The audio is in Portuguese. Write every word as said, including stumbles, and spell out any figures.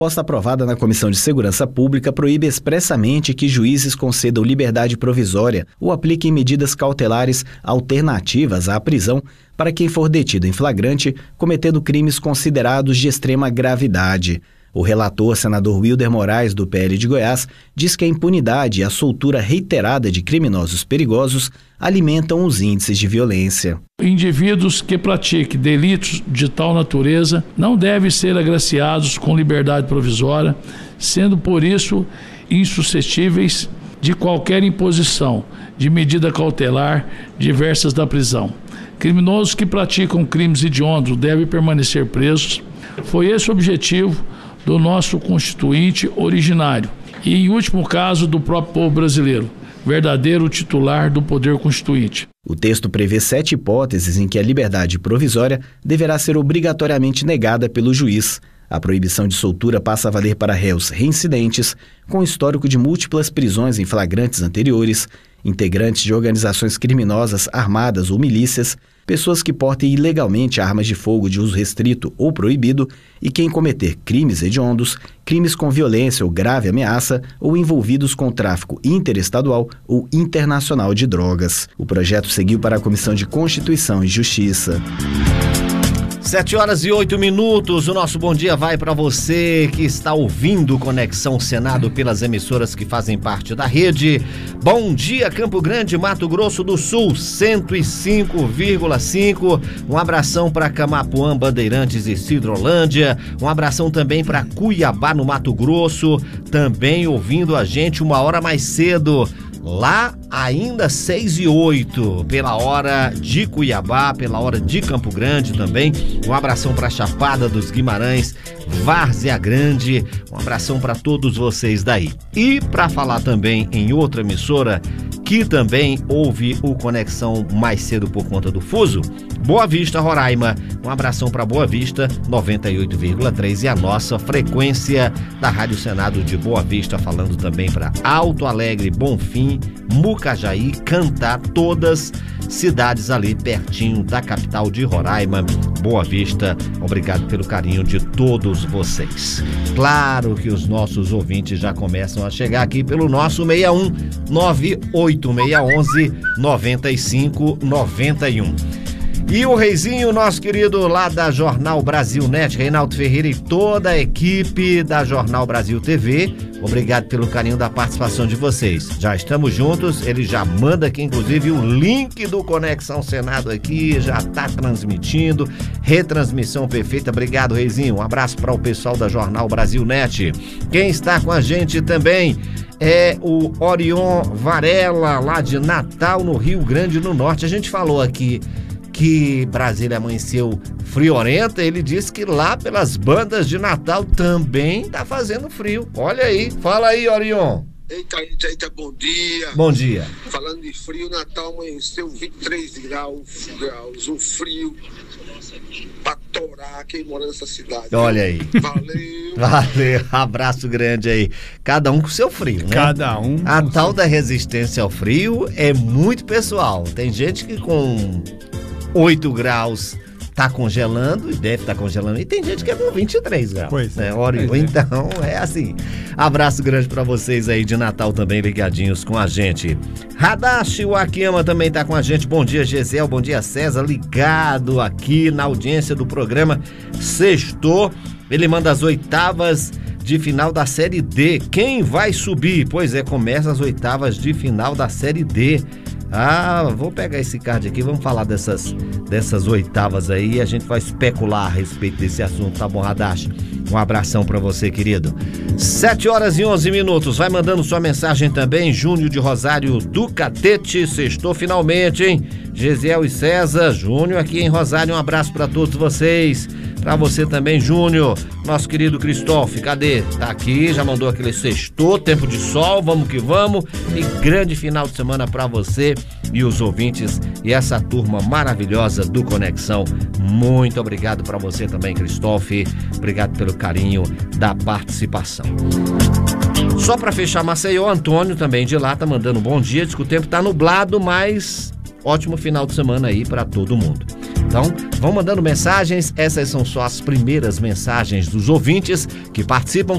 A proposta aprovada na Comissão de Segurança Pública proíbe expressamente que juízes concedam liberdade provisória ou apliquem medidas cautelares alternativas à prisão para quem for detido em flagrante cometendo crimes considerados de extrema gravidade. O relator, senador Wilder Moraes, do P L de Goiás, diz que a impunidade e a soltura reiterada de criminosos perigosos alimentam os índices de violência. Indivíduos que pratiquem delitos de tal natureza não devem ser agraciados com liberdade provisória, sendo por isso insuscetíveis de qualquer imposição de medida cautelar diversas da prisão. Criminosos que praticam crimes hediondos devem permanecer presos. Foi esse o objetivo do nosso constituinte originário e, em último caso, do próprio povo brasileiro, verdadeiro titular do poder constituinte. O texto prevê sete hipóteses em que a liberdade provisória deverá ser obrigatoriamente negada pelo juiz. A proibição de soltura passa a valer para réus reincidentes, com histórico de múltiplas prisões em flagrantes anteriores, integrantes de organizações criminosas armadas ou milícias, pessoas que portem ilegalmente armas de fogo de uso restrito ou proibido e quem cometer crimes hediondos, crimes com violência ou grave ameaça ou envolvidos com tráfico interestadual ou internacional de drogas. O projeto seguiu para a Comissão de Constituição e Justiça. Sete horas e oito minutos, o nosso bom dia vai para você que está ouvindo Conexão Senado pelas emissoras que fazem parte da rede. Bom dia, Campo Grande, Mato Grosso do Sul, cento e cinco vírgula cinco. Um abração para Camapuã, Bandeirantes e Cidrolândia. Um abração também para Cuiabá, no Mato Grosso, também ouvindo a gente uma hora mais cedo. Lá ainda seis e oito, pela hora de Cuiabá, pela hora de Campo Grande também. Um abração para Chapada dos Guimarães, Várzea Grande, um abração para todos vocês daí. E para falar também em outra emissora que também ouve o Conexão mais cedo por conta do fuso, Boa Vista, Roraima. Um abração para Boa Vista, noventa e oito vírgula três, e a nossa frequência da Rádio Senado de Boa Vista, falando também para Alto Alegre, Bonfim, Mucajaí, Cantá, todas cidades ali pertinho da capital de Roraima, Boa Vista. Obrigado pelo carinho de todos vocês. Claro que os nossos ouvintes já começam a chegar aqui pelo nosso seis um nove oito seis um nove cinco nove um. E o Reizinho, nosso querido lá da Jornal Brasil Net, Reinaldo Ferreira e toda a equipe da Jornal Brasil T V, obrigado pelo carinho da participação de vocês. Já estamos juntos, ele já manda aqui inclusive o link do Conexão Senado aqui, já está transmitindo, retransmissão perfeita. Obrigado, Reizinho, um abraço para o pessoal da Jornal Brasil Net. Quem está com a gente também é o Orion Varela, lá de Natal, no Rio Grande do Norte. A gente falou aqui que Brasília amanheceu friorenta, ele disse que lá pelas bandas de Natal também tá fazendo frio. Olha aí, fala aí, Orion. Eita, eita, eita, bom dia. Bom dia. Falando de frio, Natal amanheceu vinte e três graus, graus, um frio pra torar quem mora nessa cidade. Olha aí. Valeu. Valeu, abraço grande aí. Cada um com seu frio, né? Cada um. A tal da resistência ao frio é muito pessoal. Tem gente que com oito graus tá congelando, e deve estar tá congelando, e tem gente que é com vinte e três graus. Pois né? é. Orion, Pois é. Então é assim. Abraço grande pra vocês aí de Natal também, ligadinhos com a gente. Hadashi Wakiyama também tá com a gente. Bom dia, Gisele, bom dia, César, ligado aqui na audiência do programa Sextou. Ele manda as oitavas de final da Série D. Quem vai subir? Pois é, começa as oitavas de final da Série D. Ah, vou pegar esse card aqui, vamos falar dessas, dessas oitavas aí e a gente vai especular a respeito desse assunto, tá bom, Hadashi? Um abração pra você, querido. sete horas e onze minutos, vai mandando sua mensagem também, Júnior de Rosário do Catete, sextou finalmente, hein? Gesiel e César, Júnior aqui em Rosário, um abraço pra todos vocês. Pra você também, Júnior, nosso querido Cristóvão, cadê? Tá aqui, já mandou aquele sextou, tempo de sol, vamos que vamos, e grande final de semana pra você e os ouvintes e essa turma maravilhosa do Conexão. Muito obrigado pra você também, Cristóvão, obrigado pelo carinho da participação. Só pra fechar Maceió, Antônio também de lá tá mandando um bom dia, diz que o tempo tá nublado, mas ótimo final de semana aí pra todo mundo. Então, vão mandando mensagens, essas são só as primeiras mensagens dos ouvintes que participam